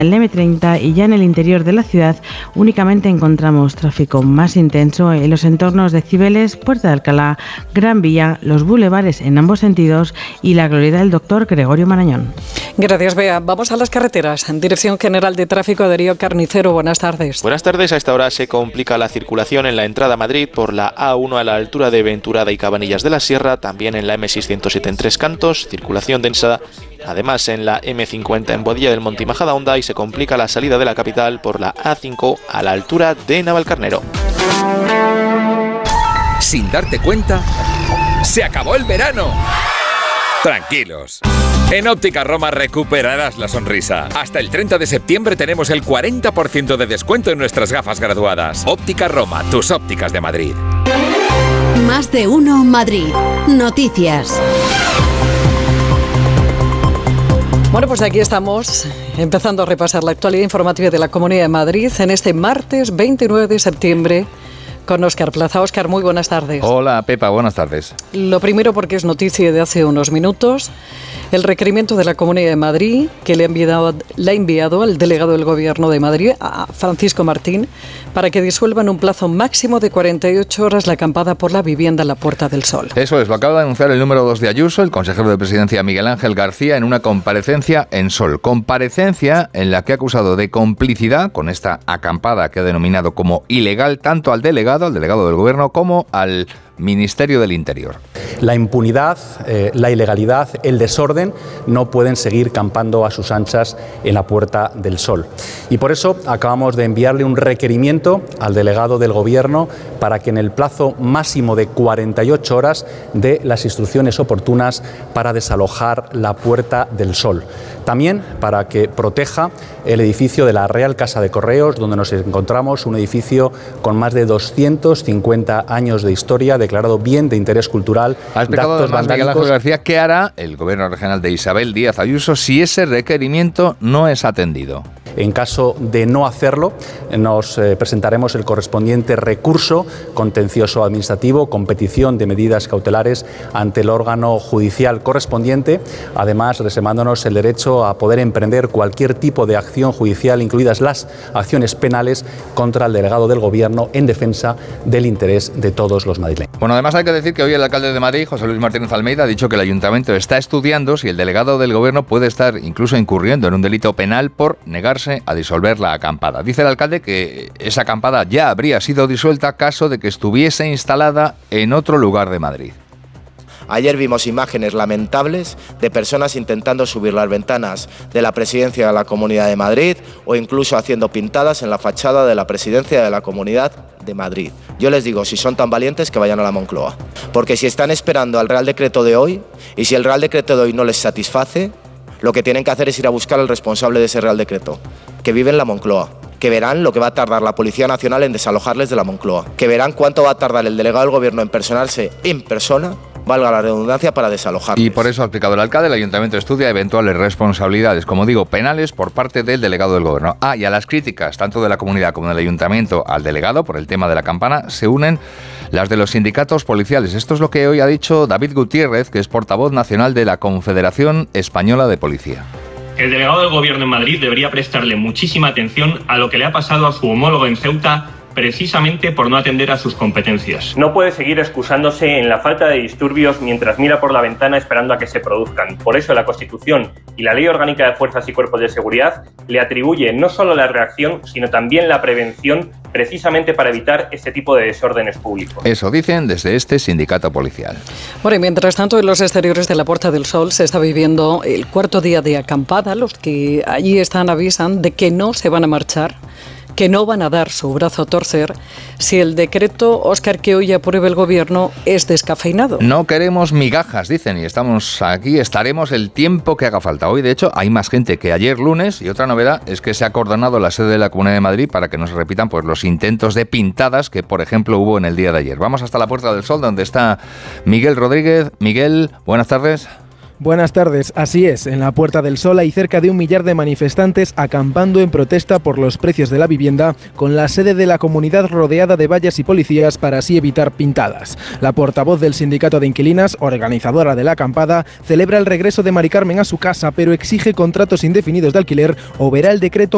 el M30 y ya en el interior de la ciudad únicamente encontramos tráfico más intenso en los entornos de Cibeles, Puerta de Alcalá, Gran Vía, los bulevares en ambos sentidos y la Glorieta del Doctor Gregorio Marañón. Gracias, Bea. Vamos a las carreteras. Dirección General de Tráfico, Darío Carnicero, buenas tardes. Buenas tardes. A esta hora se complica la circulación en la entrada a Madrid por la A1 a la altura de Venturada y Cabanillas de la Sierra, también en la M607 en Tres Cantos, circulación densa. Además, en la M50 en Boadilla del Monte y Majadahonda, y se complica la salida de la capital por la A5 a la altura de Navalcarnero. Sin darte cuenta, ¡se acabó el verano! Tranquilos. En Óptica Roma recuperarás la sonrisa. Hasta el 30 de septiembre tenemos el 40% de descuento en nuestras gafas graduadas. Óptica Roma, tus ópticas de Madrid. Más de uno Madrid. Noticias. Bueno, pues aquí estamos, empezando a repasar la actualidad informativa de la Comunidad de Madrid en este martes 29 de septiembre con Óscar Plaza. Óscar, muy buenas tardes. Hola, Pepa, buenas tardes. Lo primero, porque es noticia de hace unos minutos, el requerimiento de la Comunidad de Madrid que le ha enviado al delegado del Gobierno de Madrid, a Francisco Martín, para que disuelva en un plazo máximo de 48 horas la acampada por la vivienda en la Puerta del Sol. Eso es, lo acaba de anunciar el número 2 de Ayuso, el consejero de Presidencia Miguel Ángel García, en una comparecencia en Sol. Comparecencia en la que ha acusado de complicidad con esta acampada que ha denominado como ilegal tanto al delegado del Gobierno, como al Ministerio del Interior. La impunidad, la ilegalidad, el desorden no pueden seguir campando a sus anchas en la Puerta del Sol. Y por eso acabamos de enviarle un requerimiento al delegado del Gobierno para que en el plazo máximo de 48 horas dé las instrucciones oportunas para desalojar la Puerta del Sol. También para que proteja el edificio de la Real Casa de Correos, donde nos encontramos, un edificio con más de 250 años de historia, declarado bien de interés cultural. Ha explicado además Miguel Ángel García qué hará el Gobierno regional de Isabel Díaz Ayuso si ese requerimiento no es atendido. En caso de no hacerlo, nos presentaremos el correspondiente recurso contencioso administrativo con petición de medidas cautelares ante el órgano judicial correspondiente, además reservándonos el derecho a poder emprender cualquier tipo de acción judicial, incluidas las acciones penales, contra el delegado del Gobierno en defensa del interés de todos los madrileños. Bueno, además hay que decir que hoy el alcalde de Madrid, José Luis Martínez Almeida, ha dicho que el Ayuntamiento está estudiando si el delegado del Gobierno puede estar incluso incurriendo en un delito penal por negarse a disolver la acampada. Dice el alcalde que esa acampada ya habría sido disuelta caso de que estuviese instalada en otro lugar de Madrid. Ayer vimos imágenes lamentables de personas intentando subir las ventanas de la Presidencia de la Comunidad de Madrid o incluso haciendo pintadas en la fachada de la Presidencia de la Comunidad de Madrid. Yo les digo, si son tan valientes, que vayan a la Moncloa. Porque si están esperando al Real Decreto de hoy, y si el Real Decreto de hoy no les satisface, lo que tienen que hacer es ir a buscar al responsable de ese Real Decreto, que vive en la Moncloa, que verán lo que va a tardar la Policía Nacional en desalojarles de la Moncloa, que verán cuánto va a tardar el delegado del Gobierno en personarse en persona, valga la redundancia, para desalojarles. Y por eso ha explicado el alcalde, el Ayuntamiento estudia eventuales responsabilidades, como digo, penales por parte del delegado del Gobierno. Y a las críticas, tanto de la comunidad como del Ayuntamiento al delegado por el tema de la campana, se unen las de los sindicatos policiales. Esto es lo que hoy ha dicho David Gutiérrez, que es portavoz nacional de la Confederación Española de Policía. El delegado del Gobierno en Madrid debería prestarle muchísima atención a lo que le ha pasado a su homólogo en Ceuta, precisamente por no atender a sus competencias. No puede seguir excusándose en la falta de disturbios mientras mira por la ventana esperando a que se produzcan. Por eso la Constitución y la Ley Orgánica de Fuerzas y Cuerpos de Seguridad le atribuye no solo la reacción, sino también la prevención, precisamente para evitar este tipo de desórdenes públicos. Eso dicen desde este sindicato policial. Bueno, y mientras tanto, en los exteriores de la Puerta del Sol se está viviendo el cuarto día de acampada. Los que allí están avisan de que no se van a marchar, que no van a dar su brazo a torcer si el decreto, Óscar, que hoy apruebe el Gobierno es descafeinado. No queremos migajas, dicen, y estamos aquí, estaremos el tiempo que haga falta. Hoy, de hecho, hay más gente que ayer lunes, y otra novedad es que se ha acordonado la sede de la Comunidad de Madrid para que no se repitan pues los intentos de pintadas que, por ejemplo, hubo en el día de ayer. Vamos hasta la Puerta del Sol, donde está Miguel Rodríguez. Miguel, buenas tardes. Buenas tardes, así es, en la Puerta del Sol hay cerca de 1 millar de manifestantes acampando en protesta por los precios de la vivienda, con la sede de la comunidad rodeada de vallas y policías para así evitar pintadas. La portavoz del sindicato de inquilinas, organizadora de la acampada, celebra el regreso de Mari Carmen a su casa, pero exige contratos indefinidos de alquiler o verá el decreto